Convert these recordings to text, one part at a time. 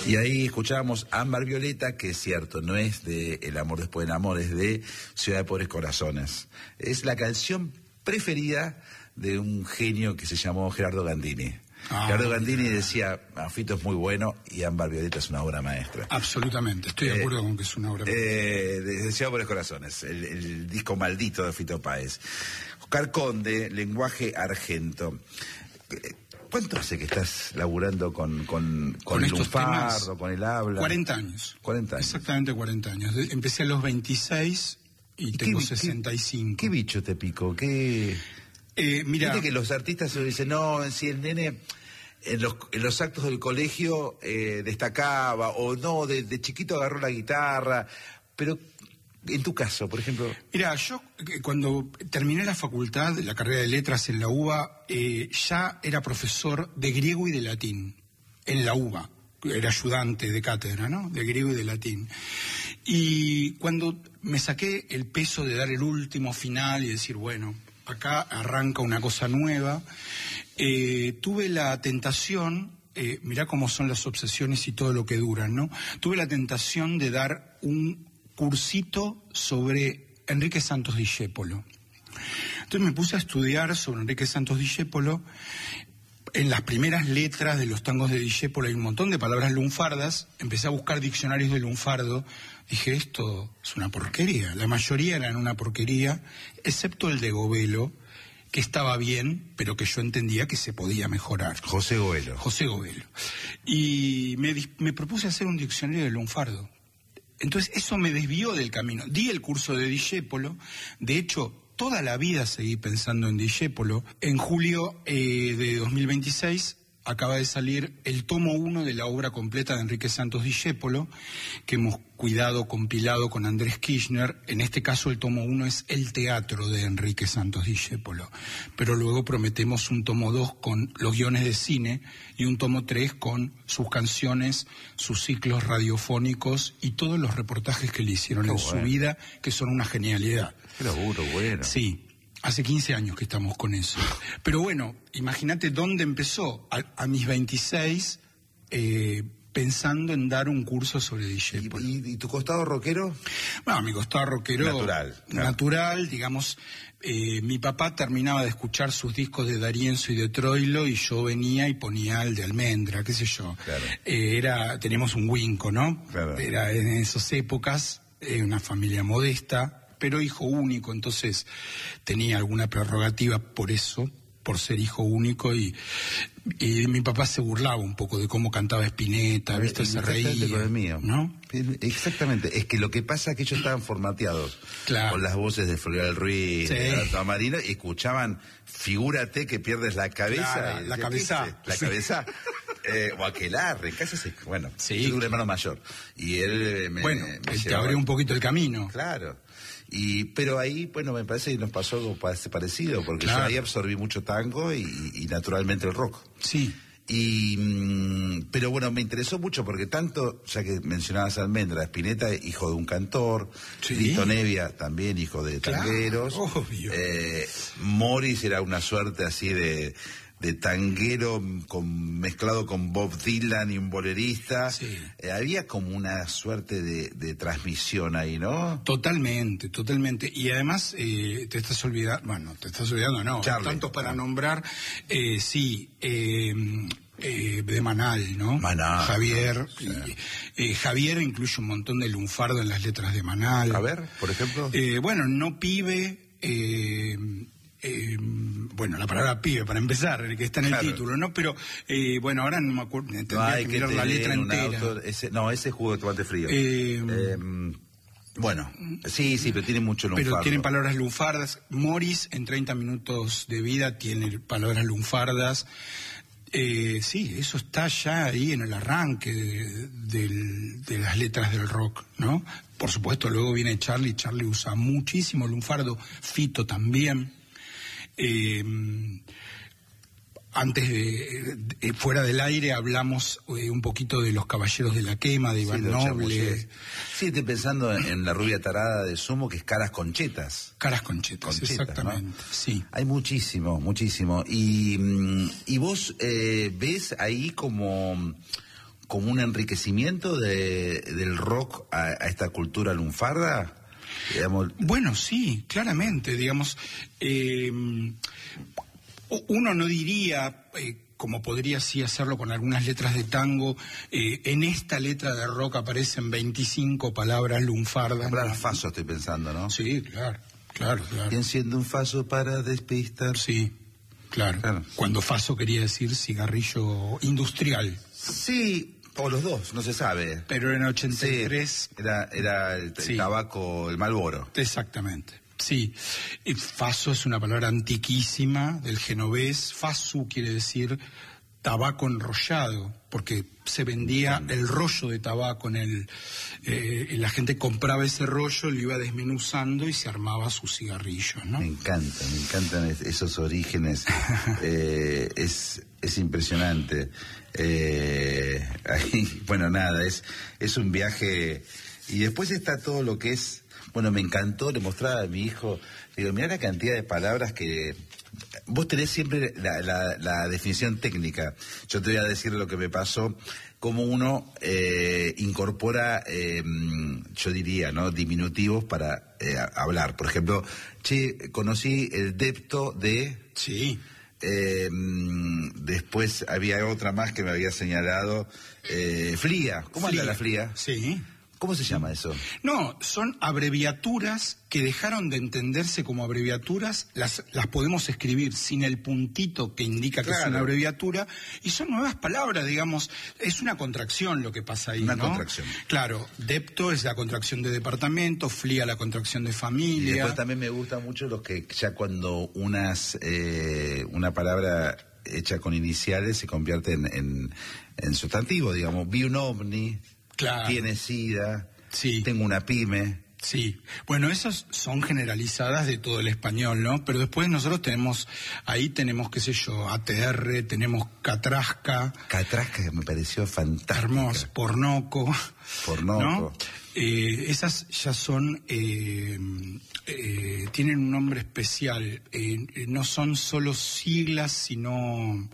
Y ahí escuchábamos Ámbar Violeta, que es cierto, no es de El amor después del amor, es de Ciudad de Pobres Corazones. Es la canción preferida de un genio que se llamó Gerardo Gandini. Gerardo Gandini decía, Fito es muy bueno y Ámbar Violeta es una obra maestra. Absolutamente, estoy de acuerdo con que es una obra maestra. De Ciudad de Pobres Corazones, el disco maldito de Fito Páez. Oscar Conde, Lenguaje Argento. ¿Cuánto hace que estás laburando con el lunfardo, con el habla? 40 años. 40 años. Exactamente 40 años. Empecé a los 26 y tengo 65. ¿Qué bicho te picó? ¿Qué...? Mira, viste que los artistas se dicen, no, si el nene en los actos del colegio destacaba, o no, de chiquito agarró la guitarra, pero en tu caso, por ejemplo... Mira, yo cuando terminé la facultad, la carrera de letras en la UBA, ya era profesor de griego y de latín, en la UBA. Era ayudante de cátedra, ¿no? De griego y de latín. Y cuando me saqué el peso de dar el último final y decir, bueno, acá arranca una cosa nueva, tuve la tentación, mirá cómo son las obsesiones y todo lo que duran, ¿no? Tuve la tentación de dar un cursito sobre Enrique Santos Discépolo. Entonces me puse a estudiar sobre Enrique Santos Discépolo. En las primeras letras de los tangos de Discépolo hay un montón de palabras lunfardas. Empecé a buscar diccionarios de lunfardo. Dije, esto es una porquería. La mayoría eran una porquería, excepto el de Govelo, que estaba bien, pero que yo entendía que se podía mejorar. José Govelo. José Govelo. Y me propuse hacer un diccionario de lunfardo. Entonces eso me desvió del camino. Di el curso de Discépolo. De hecho, toda la vida seguí pensando en Discépolo. En julio de 2026 acaba de salir el tomo 1 de la obra completa de Enrique Santos Discépolo, que hemos cuidado, compilado con Andrés Kirchner. En este caso el tomo 1 es el teatro de Enrique Santos Discépolo. Pero luego prometemos un tomo 2 con los guiones de cine y un tomo 3 con sus canciones, sus ciclos radiofónicos y todos los reportajes que le hicieron en su vida, que son una genialidad. Qué laburo, bueno. Sí. Hace 15 años que estamos con eso. Pero bueno, imagínate dónde empezó. A mis 26, pensando en dar un curso sobre Discépolo. ¿Y tu costado rockero? Bueno, mi costado rockero... Natural. Natural, digamos. Mi papá terminaba de escuchar sus discos de D'Arienzo y de Troilo y yo venía y ponía el de Almendra, qué sé yo. Claro. Teníamos un Winco, ¿no? Claro. Era en esas épocas, una familia modesta, pero hijo único, entonces tenía alguna prerrogativa por eso, por ser hijo único, y mi papá se burlaba un poco de cómo cantaba Spinetta, ¿viste? Se reía, con el mío, ¿no? Exactamente, es que lo que pasa es que ellos estaban formateados con las voces de Floreal Ruiz, de Alto Marino, y escuchaban, figúrate que pierdes la cabeza. Claro, la cabeza. La cabeza. O Aquelarre, casi bueno, sí, yo tuve un hermano mayor, y él me te abrió un poquito el camino. Claro. Pero ahí, bueno, me parece que nos pasó algo parecido, porque yo ahí absorbí mucho tango y naturalmente el rock. Sí. Pero bueno, me interesó mucho porque tanto, ya que mencionabas a Almendra, Spinetta, hijo de un cantor, Lito Nevia, también hijo de tangueros. Obvio. Morris era una suerte así de tanguero mezclado con Bob Dylan y un bolerista. Sí. Había como una suerte de transmisión ahí, ¿no? Totalmente. Y además te estás olvidando, no, Charlie, tanto para nombrar, de Manal, ¿no? Manal. Javier. Sí. Javier incluye un montón de lunfardo en las letras de Manal. A ver, por ejemplo. No pibe... la palabra pibe para empezar, que está en el título, ¿no? Pero ahora no me acuerdo, tendría que mirar la letra entera. Ese jugo de tomate frío. Sí, pero tiene mucho lunfardo. Pero tienen palabras lunfardas. Morris en 30 minutos de vida tiene palabras lunfardas. Eso está ya ahí en el arranque de las letras del rock, ¿no? Por supuesto, luego viene Charlie usa muchísimo lunfardo, Fito también. Antes de fuera del aire hablamos un poquito de Los Caballeros de la Quema, de Iván Noble. Sí, estoy pensando en La Rubia Tarada de Sumo, que es Caras Conchetas. Caras Conchetas, exactamente, ¿no? Sí. Hay muchísimo. Y vos ves ahí como como un enriquecimiento del rock a esta cultura lunfarda? Digamos... Bueno, sí, claramente, digamos, uno no diría, como podría sí hacerlo con algunas letras de tango, en esta letra de rock aparecen 25 palabras lunfardas. Palabras faso estoy pensando, ¿no? Sí, claro. Y enciende un faso para despistar. Sí, claro. Cuando faso quería decir cigarrillo industrial. Sí. O los dos, no se sabe. Pero en 83... Sí, era el tabaco, el Marlboro. Exactamente, sí. Faso es una palabra antiquísima del genovés. Fasu quiere decir tabaco enrollado, porque se vendía el rollo de tabaco la gente compraba ese rollo, lo iba desmenuzando y se armaba sus cigarrillos, ¿no? Me encantan esos orígenes. Es impresionante. Bueno, nada, es un viaje. Y después está todo lo que es. Bueno, me encantó, le mostraba a mi hijo, digo, mirá la cantidad de palabras que... Vos tenés siempre la definición técnica. Yo te voy a decir lo que me pasó, cómo uno incorpora, yo diría, ¿no?, diminutivos para hablar. Por ejemplo, conocí el depto de... Sí. Después había otra más que me había señalado, FLIA. ¿Cómo anda la FLIA? Sí. ¿Cómo se llama eso? No, son abreviaturas que dejaron de entenderse como abreviaturas, las podemos escribir sin el puntito que indica que es una abreviatura, y son nuevas palabras, digamos, es una contracción lo que pasa ahí, una ¿no? Contracción. Claro, depto es la contracción de departamento, FLIA la contracción de familia. Y después también me gusta mucho los que ya cuando una palabra hecha con iniciales se convierte en sustantivo, digamos, vi un ovni. Claro. Tiene SIDA, sí. Tengo una pyme. Sí, bueno, esas son generalizadas de todo el español, ¿no? Pero después nosotros tenemos, qué sé yo, ATR, tenemos catrasca. Catrasca que me pareció fantástica. Hermoso, pornoco. ¿No? Esas ya son, tienen un nombre especial, no son solo siglas, sino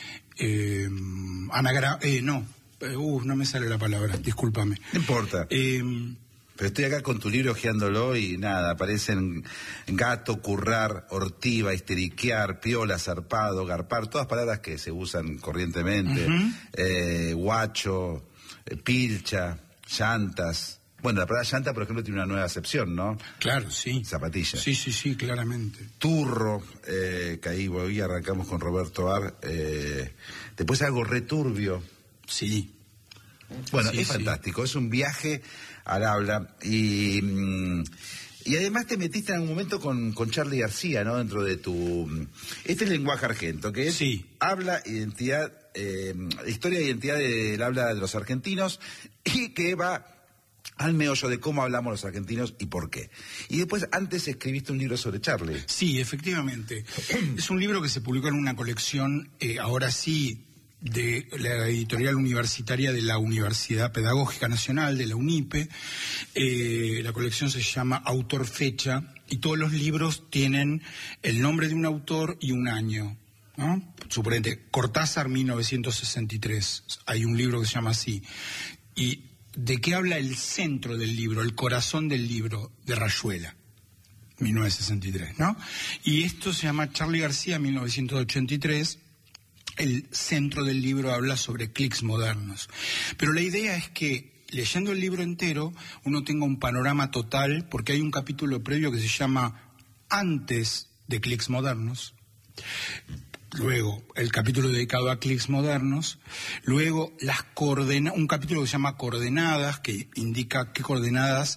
no me sale la palabra, discúlpame. No importa. Pero estoy acá con tu libro hojeándolo y nada, aparecen gato, currar, ortiva, histeriquear, piola, zarpado, garpar, todas palabras que se usan corrientemente. Guacho, pilcha, llantas. Bueno, la palabra llanta, por ejemplo, tiene una nueva acepción, ¿no? Claro, sí. Zapatilla. Sí, claramente. Turro, que ahí hoy arrancamos con Roberto Ar. Después algo returbio. Sí. Bueno, es fantástico, es un viaje al habla y además te metiste en algún momento con Charly García, ¿no? Dentro de tu... Este es el lenguaje argento, que es habla, identidad, historia e identidad del habla de los argentinos y que va al meollo de cómo hablamos los argentinos y por qué. Y después, antes escribiste un libro sobre Charly. Sí, efectivamente. Es un libro que se publicó en una colección, ahora sí, de la editorial universitaria de la Universidad Pedagógica Nacional, de la UNIPE. La colección se llama Autor Fecha y todos los libros tienen el nombre de un autor y un año, ¿no? Suponete, Cortázar, 1963. Hay un libro que se llama así. ¿Y de qué habla el centro del libro, el corazón del libro? De Rayuela, 1963, ¿no? Y esto se llama Charly García, 1983. El centro del libro habla sobre clics modernos. Pero la idea es que, leyendo el libro entero, uno tenga un panorama total, porque hay un capítulo previo que se llama Antes de clics modernos, luego el capítulo dedicado a clics modernos, luego un capítulo que se llama Coordenadas, que indica qué coordenadas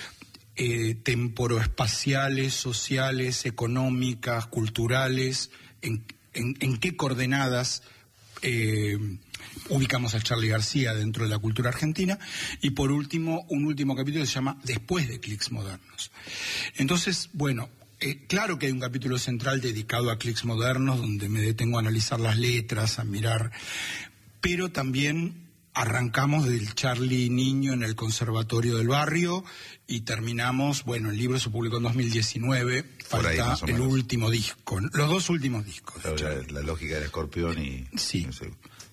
temporoespaciales, sociales, económicas, culturales, en qué coordenadas ubicamos a Charly García dentro de la cultura argentina, y por último, un último capítulo que se llama Después de clics modernos. Entonces, bueno, claro que hay un capítulo central dedicado a clics modernos, donde me detengo a analizar las letras, a mirar, pero también arrancamos del Charly niño en el conservatorio del barrio y terminamos, bueno, el libro se publicó en 2019, falta el último disco, los dos últimos discos. La lógica del escorpión y... Sí.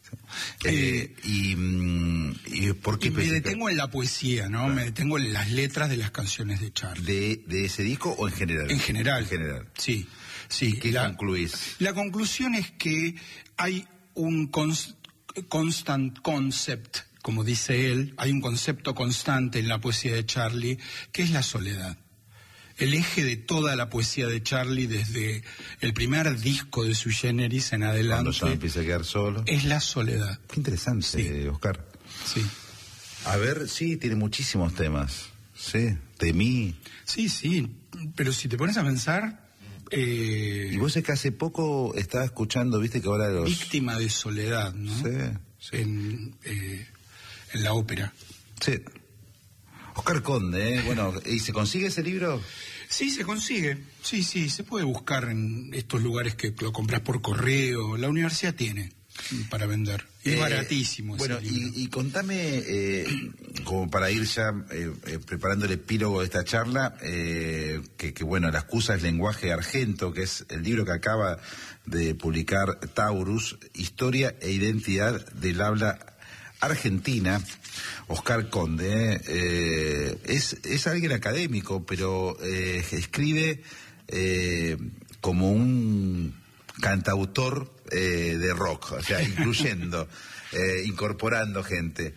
¿Y por qué? Y me detengo en la poesía, ¿no? Claro. Me detengo en las letras de las canciones de Charlie. ¿De ese disco o en general? En general. En general. Sí, sí. ¿Qué concluís? La conclusión es que hay un constant concept, como dice él, hay un concepto constante en la poesía de Charlie, que es la soledad. El eje de toda la poesía de Charlie, desde el primer disco de Sui Generis en adelante, cuando ya empieza a quedar solo, es la soledad. Qué interesante, sí. Oscar. Sí. A ver, sí, tiene muchísimos temas. Sí, de mí. Sí, pero si te pones a pensar... Y vos es que hace poco estaba escuchando, viste que ahora los... Víctima de soledad, ¿no? Sí. En la ópera. Sí. Oscar Conde, bueno, ¿y se consigue ese libro? Sí, se consigue. Sí, se puede buscar en estos lugares que lo compras por correo. La universidad tiene para vender. Es baratísimo ese bueno, libro. Y contame, como para ir ya preparando el epílogo de esta charla, que bueno, La excusa es lenguaje argento, que es el libro que acaba de publicar Taurus, Historia e Identidad del Habla Argentina. Oscar Conde es alguien académico, pero escribe como un cantautor de rock, o sea, incluyendo, incorporando gente.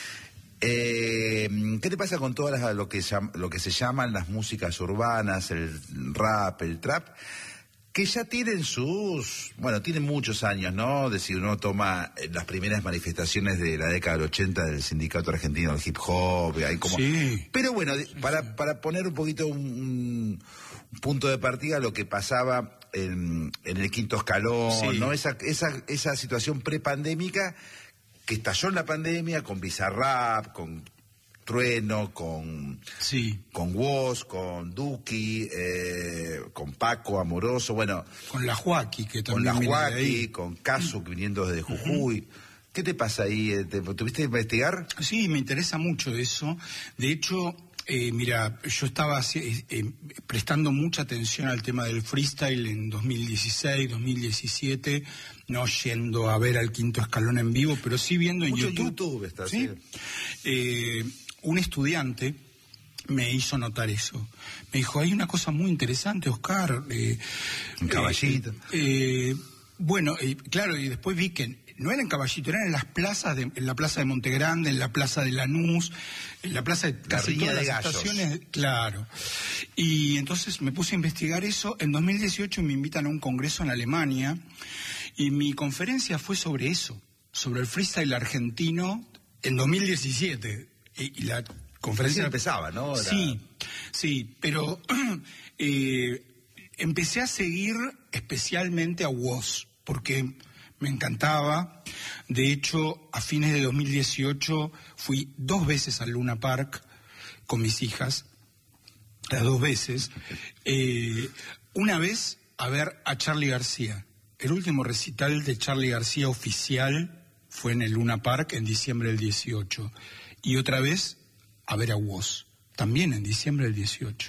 ¿Qué te pasa con todas lo que se llaman las músicas urbanas, el rap, el trap? Que ya tienen tienen muchos años, ¿no? De si uno toma las primeras manifestaciones de la década del 80 del Sindicato Argentino del Hip Hop, hay como... Sí. Pero bueno, para poner un poquito un punto de partida, lo que pasaba en el quinto escalón, sí. ¿No? Esa situación prepandémica que estalló en la pandemia con Bizarrap, con Trueno, con Woz, con Duki, con Paco Amoroso, bueno... Con la Joaquí, que también con la Joaquí, con Casu, viniendo desde Jujuy. ¿Qué te pasa ahí? ¿Tuviste que investigar? Sí, me interesa mucho eso. De hecho, mira, yo estaba prestando mucha atención al tema del freestyle en 2016, 2017, no yendo a ver al quinto escalón en vivo, pero sí viendo en mucho YouTube. Está, ¿sí? Un estudiante me hizo notar eso. Me dijo, hay una cosa muy interesante, Oscar. Un Caballito. Bueno, claro, y después vi que no era en Caballito, eran en las plazas, en la plaza de Montegrande, en la plaza de Lanús, en la plaza de casi todas las estaciones. Claro. Y entonces me puse a investigar eso. En 2018 me invitan a un congreso en Alemania y mi conferencia fue sobre eso, sobre el freestyle argentino en 2017. Y la conferencia empezaba, ¿no? Sí, pero empecé a seguir especialmente a Woz, porque me encantaba. De hecho, a fines de 2018 fui 2 veces al Luna Park con mis hijas, las 2 veces. Una vez a ver a Charly García. El último recital de Charly García oficial fue en el Luna Park en diciembre del 18. Y otra vez a ver a Woz, también en diciembre del 18.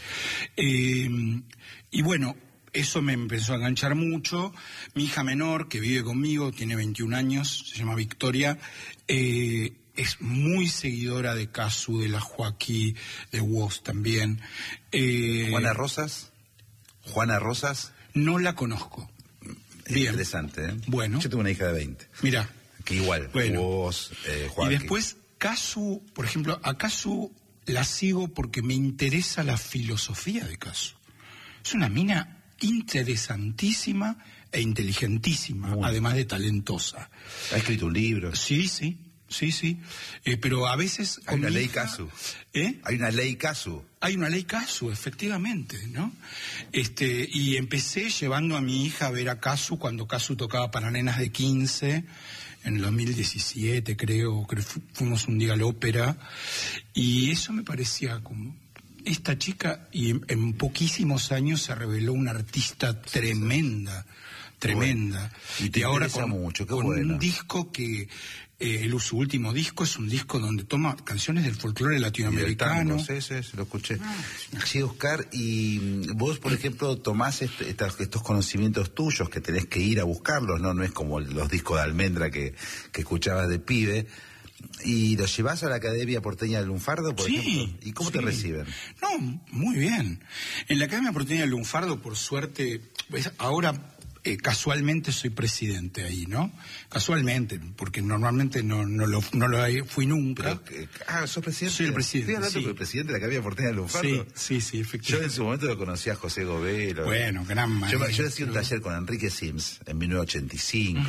Y bueno, eso me empezó a enganchar mucho. Mi hija menor, que vive conmigo, tiene 21 años, se llama Victoria, es muy seguidora de Casu, de la Joaquí, de Woz también. ¿Juana Rosas? ¿Juana Rosas? No la conozco. Bien. Interesante, ¿eh? Bueno. Yo tengo una hija de 20. Mira. Que igual, bueno. Woz, Joaquí. Y después, Casu, por ejemplo, a Casu la sigo porque me interesa la filosofía de Casu. Es una mina interesantísima e inteligentísima, además de talentosa. ¿Ha escrito un libro? Sí. Pero a veces... Hay una ley Casu. Hay una ley Casu. Hay una ley Casu, efectivamente, ¿no? Y empecé llevando a mi hija a ver a Casu cuando Casu tocaba para nenas de 15, en el 2017 creo fuimos un día a la ópera, y eso me parecía como... Esta chica, y en poquísimos años se reveló una artista tremenda. Bueno, y ahora con mucho, un disco que Su último disco es un disco donde toma canciones del folclore latinoamericano. Sí, lo escuché. Sí, Oscar, y vos, por ejemplo, tomás estos conocimientos tuyos que tenés que ir a buscarlos, ¿no? No es como los discos de Almendra que escuchabas de pibe. ¿Y los llevas a la Academia Porteña del Lunfardo, por ejemplo? ¿Y cómo te reciben? No, muy bien. En la Academia Porteña del Lunfardo, por suerte, ahora casualmente soy presidente ahí, ¿no? Casualmente, porque normalmente no lo fui nunca. Pero, ¿sos presidente? Soy el presidente. Estoy hablando del presidente de la Academia Porteña del Lunfardo. Sí, efectivamente. Yo en su momento lo conocí a José Govelo. Bueno, gran maestro. Yo hacía un taller con Enrique Sims en 1985.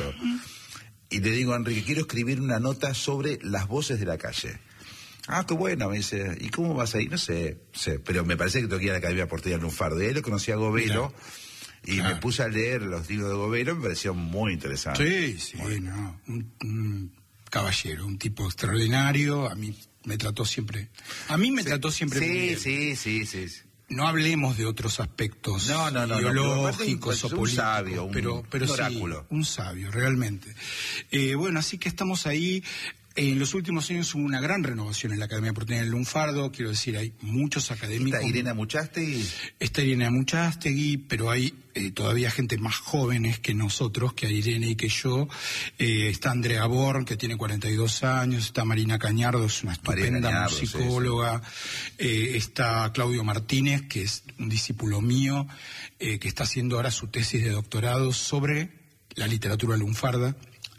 Y le digo a Enrique, quiero escribir una nota sobre las voces de la calle. Ah, qué bueno, me dice. ¿Y cómo vas ahí? No sé, pero me parece que tengo que ir a la Academia Porteña del Lunfardo. Y ahí lo conocí a Govelo. Y me puse a leer los libros de Govelo, me pareció muy interesante. Sí, no. Un caballero, un tipo extraordinario. A mí me trató siempre muy bien. Sí. No hablemos de otros aspectos ideológicos o políticos, pero un sí, oráculo. Un sabio, realmente. Bueno, así que estamos ahí. En los últimos años hubo una gran renovación en la Academia Porteña del Lunfardo, quiero decir, hay muchos académicos. ¿Está Irene Muchastegui? Está Irene Muchastegui, pero hay todavía gente más jóvenes que nosotros, que Irene y que yo. Está Andrea Born, que tiene 42 años, está Marina Cañardo, es una estupenda musicóloga, está Claudio Martínez, que es un discípulo mío, que está haciendo ahora su tesis de doctorado sobre la literatura lunfarda.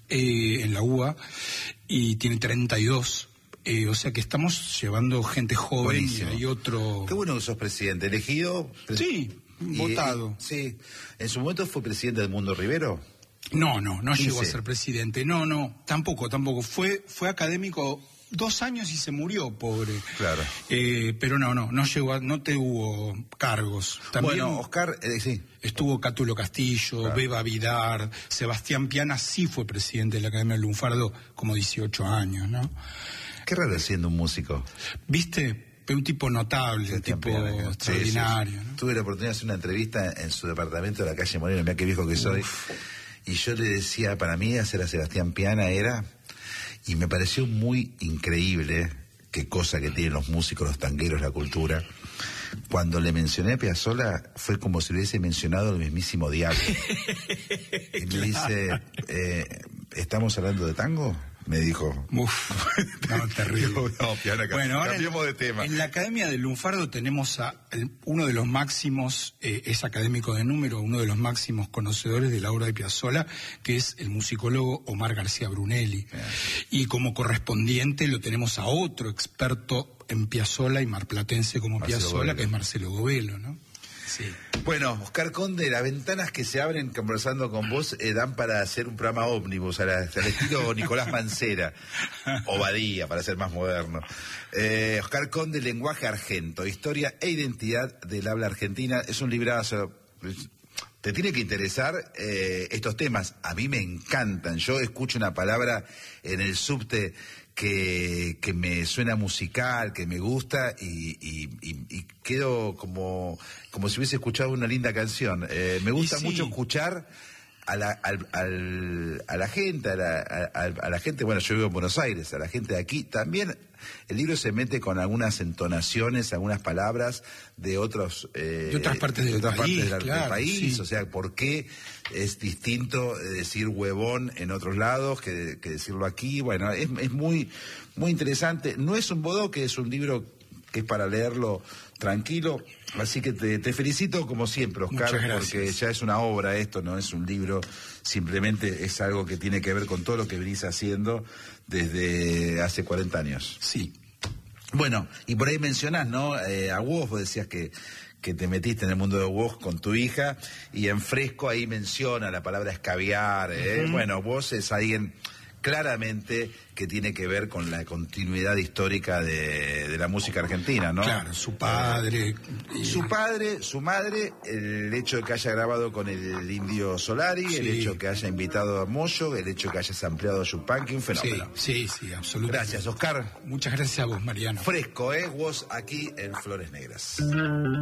En la UBA, y tiene 32, o sea que estamos llevando gente joven. Buenísimo. Y hay otro... Qué bueno que sos presidente, elegido. Sí, votado. Sí, ¿en su momento fue presidente de Edmundo Rivero? No llegó a ser presidente, no, tampoco, fue académico 2 años y se murió, pobre. Claro. Pero no llegó, no tuvo cargos. También bueno, Oscar, sí. Estuvo Cátulo Castillo, claro. Beba Vidar, Sebastián Piana sí fue presidente de la Academia del Lunfardo como 18 años, ¿no? Qué raro siendo un músico. ¿Viste? Un tipo notable, un tipo extraordinario. Sí. ¿No? Tuve la oportunidad de hacer una entrevista en su departamento de la calle Moreno, mirá qué viejo que soy. Y yo le decía, para mí hacer a Sebastián Piana era... Y me pareció muy increíble, qué cosa que tienen los músicos, los tangueros, la cultura. Cuando le mencioné a Piazzolla, fue como si le hubiese mencionado al mismísimo diablo. Y me dice, ¿estamos hablando de tango? Me dijo. Terrible. Piana, bueno, cambiemos de tema. En la Academia del Lunfardo tenemos a uno de los máximos, es académico de número, uno de los máximos conocedores de la obra de Piazzolla, que es el musicólogo Omar García Brunelli. Y como correspondiente lo tenemos a otro experto en Piazzolla y marplatense como Piazzolla, que es Marcelo Govelo, ¿no? Sí. Bueno, Oscar Conde, las ventanas que se abren conversando con vos dan para hacer un programa ómnibus al estilo Nicolás Mancera o Badía, para ser más moderno. Oscar Conde, Lenguaje Argento, Historia e Identidad del Habla Argentina. Es un librazo. Te tiene que interesar estos temas. A mí me encantan. Yo escucho una palabra en el subte que me suena musical, que me gusta y quedo como si hubiese escuchado una linda canción. Me gusta mucho escuchar a la gente, a la gente, bueno, yo vivo en Buenos Aires, a la gente de aquí. También el libro se mete con algunas entonaciones, algunas palabras de otras partes del país, sí. O sea, ¿por qué es distinto decir huevón en otros lados que decirlo aquí? Bueno, es muy, muy interesante. No es un bodoque, es un libro que es para leerlo tranquilo, así que te felicito como siempre, Oscar, porque ya es una obra esto, no es un libro, simplemente es algo que tiene que ver con todo lo que venís haciendo desde hace 40 años. Sí. Bueno, y por ahí mencionás, ¿no? A vos decías que te metiste en el mundo de vos con tu hija, y en Fresco ahí menciona la palabra escabiar, Bueno, vos es alguien claramente que tiene que ver con la continuidad histórica de la música argentina, ¿no? Claro, su padre, su madre, el hecho de que haya grabado con el Indio Solari, el hecho que haya invitado a Moyo, el hecho que hayas ampliado a Yupanqui, un fenómeno. Sí, absolutamente. Gracias, Oscar. Muchas gracias a vos, Mariano. Fresco, vos aquí en Flores Negras.